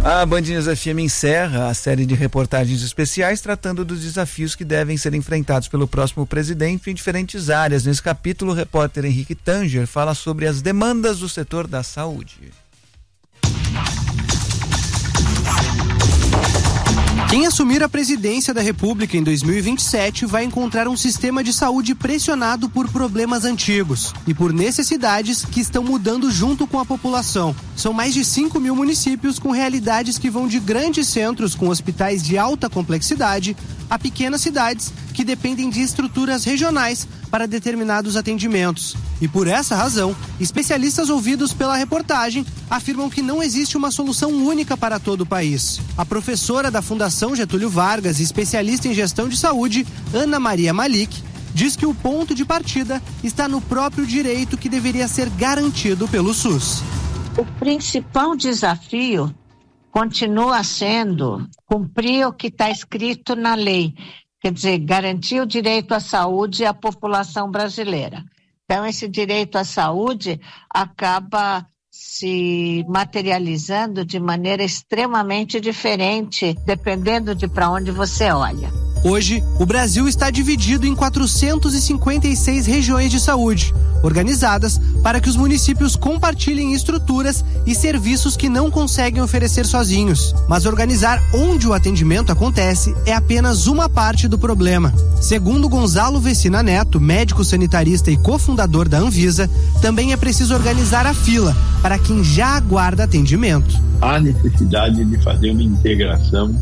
A Band News FM encerra a série de reportagens especiais tratando dos desafios que devem ser enfrentados pelo próximo presidente em diferentes áreas. Nesse capítulo, o repórter Henrique Tanger fala sobre as demandas do setor da saúde. Quem assumir a presidência da República em 2027 vai encontrar um sistema de saúde pressionado por problemas antigos e por necessidades que estão mudando junto com a população. São mais de 5 mil municípios com realidades que vão de grandes centros com hospitais de alta complexidade a pequenas cidades que dependem de estruturas regionais para determinados atendimentos. E por essa razão, especialistas ouvidos pela reportagem afirmam que não existe uma solução única para todo o país. A professora da Fundação Getúlio Vargas e especialista em gestão de saúde, Ana Maria Malik, diz que o ponto de partida está no próprio direito que deveria ser garantido pelo SUS. O principal desafio continua sendo cumprir o que está escrito na lei. Quer dizer, garantir o direito à saúde à população brasileira. Então, esse direito à saúde acaba se materializando de maneira extremamente diferente, dependendo de para onde você olha. Hoje, o Brasil está dividido em 456 regiões de saúde, organizadas para que os municípios compartilhem estruturas e serviços que não conseguem oferecer sozinhos. Mas organizar onde o atendimento acontece é apenas uma parte do problema. Segundo Gonzalo Vecina Neto, médico sanitarista e cofundador da Anvisa, também é preciso organizar a fila para quem já aguarda atendimento. Há necessidade de fazer uma integração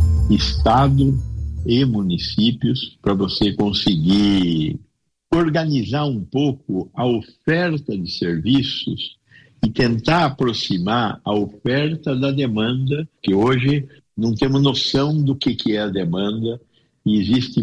Estado e municípios para você conseguir organizar um pouco a oferta de serviços e tentar aproximar a oferta da demanda, que hoje não temos noção do que é a demanda e existe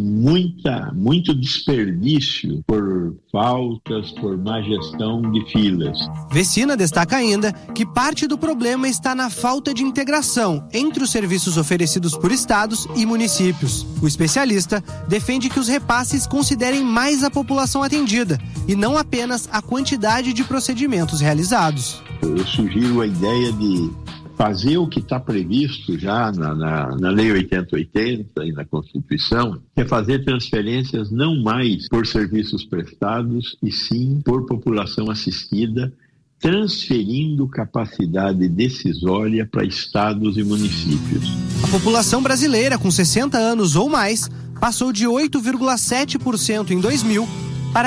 muito desperdício por faltas, por má gestão de filas. Vecina destaca ainda que parte do problema está na falta de integração entre os serviços oferecidos por estados e municípios. O especialista defende que os repasses considerem mais a população atendida e não apenas a quantidade de procedimentos realizados. Eu sugiro a ideia de fazer o que está previsto já na Lei 8080 e na Constituição, que é fazer transferências não mais por serviços prestados, e sim por população assistida, transferindo capacidade decisória para estados e municípios. A população brasileira com 60 anos ou mais passou de 8,7% em 2000 para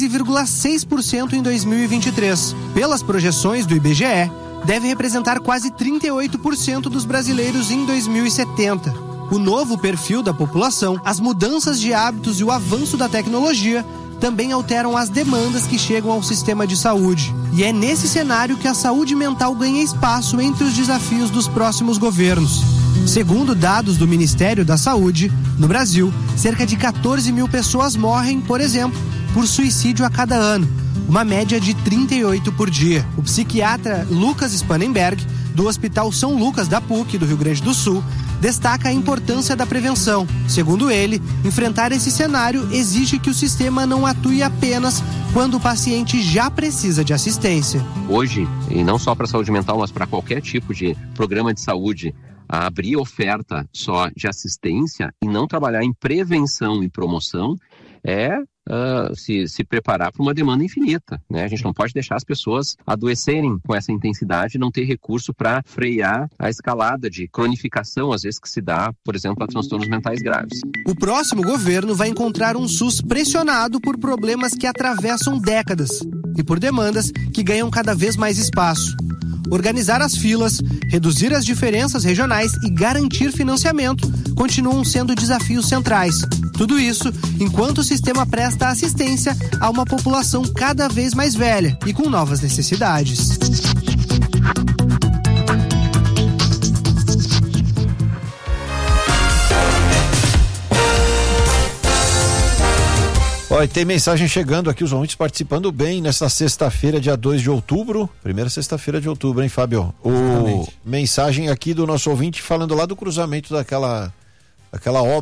15,6% em 2023. Pelas projeções do IBGE, deve representar quase 38% dos brasileiros em 2070. O novo perfil da população, as mudanças de hábitos e o avanço da tecnologia também alteram as demandas que chegam ao sistema de saúde. E é nesse cenário que a saúde mental ganha espaço entre os desafios dos próximos governos. Segundo dados do Ministério da Saúde, no Brasil, cerca de 14 mil pessoas morrem, por exemplo, por suicídio a cada ano, uma média de 38 por dia. O psiquiatra Lucas Spanenberg, do Hospital São Lucas da PUC, do Rio Grande do Sul, destaca a importância da prevenção. Segundo ele, enfrentar esse cenário exige que o sistema não atue apenas quando o paciente já precisa de assistência. Hoje, e não só para a saúde mental, mas para qualquer tipo de programa de saúde, a abrir oferta só de assistência e não trabalhar em prevenção e promoção é se preparar para uma demanda infinita, né? A gente não pode deixar as pessoas adoecerem com essa intensidade e não ter recurso para frear a escalada de cronificação, às vezes, que se dá, por exemplo, a transtornos mentais graves. O próximo governo vai encontrar um SUS pressionado por problemas que atravessam décadas e por demandas que ganham cada vez mais espaço. Organizar as filas, reduzir as diferenças regionais e garantir financiamento continuam sendo desafios centrais. Tudo isso enquanto o sistema presta assistência a uma população cada vez mais velha e com novas necessidades. Olha, tem mensagem chegando aqui, os ouvintes participando bem nesta sexta-feira, dia 2 de outubro. Primeira sexta-feira de outubro, hein, Fábio? Mensagem aqui do nosso ouvinte falando lá do cruzamento daquela obra